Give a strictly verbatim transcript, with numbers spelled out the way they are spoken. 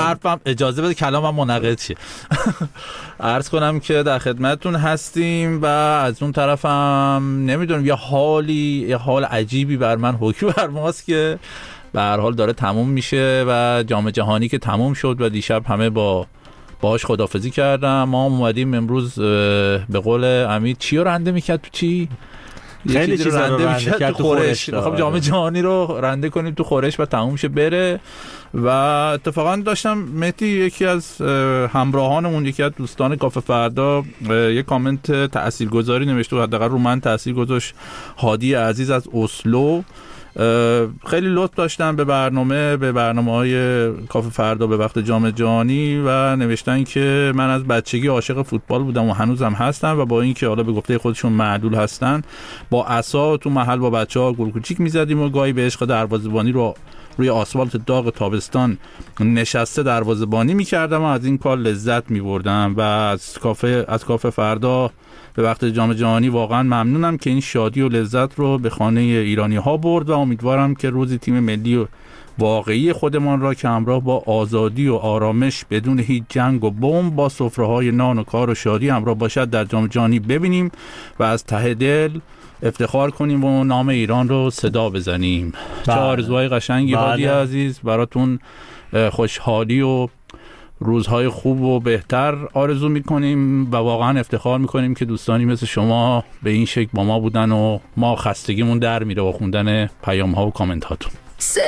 حرفم اجازه بده کلامم منعقد شه. عرض کنم که در خدمتتون هستیم و از اون طرفم نمیدونم یه حالی یه حال عجیبی بر من حکم بر ماست که به هر حال داره تموم میشه و جام جهانی که تموم شد و دیشب همه با باهاش خداحافظی کردم. ما اومدیم امروز به قول امید چی رو رنده میکرد تو چی؟ خیلی چیز رو رنده میکرد تو خورش. خب جام جهانی رو رنده کنیم تو خورش و تموم شه بره. و اتفاقا داشتم مهدی یکی از همراهانمون یکی از دوستان کافه فردا یک کامنت تاثیرگذاری نوشته و حداقل رو من تاثیر گذاشت. هادی عزیز از اسلو خیلی لطف داشتن به برنامه به برنامه‌های کافه فردا به وقت جام جهانی و نوشتن که من از بچگی عاشق فوتبال بودم و هنوزم هستم و با اینکه حالا به گفته خودشون معلول هستن با عصا تو محل با بچه‌ها گل کوچیک می‌زدیم و گاهی به عشق دروازه‌بانی رو روی آسفالت داغ تابستان نشسته دروازه‌بانی می‌کردم و از این کار لذت می‌بردم و از کافه از کافه فردا به وقت جام جهانی واقعا ممنونم که این شادی و لذت رو به خانه ایرانی ها برد و امیدوارم که روزی تیم ملی و واقعی خودمان را که همراه با آزادی و آرامش بدون هیچ جنگ و بمب با سفره‌های نان و کار و شادی همراه باشد در جام جهانی ببینیم و از ته دل افتخار کنیم و نام ایران رو صدا بزنیم. چه آرزوهای قشنگی هادی عزیز، براتون خوشحالی و روزهای خوب و بهتر آرزو میکنیم و واقعا افتخار میکنیم که دوستانی مثل شما به این شکل با ما بودن و ما خستگیمون در میره با خوندن پیام ها و کامنت هاتون.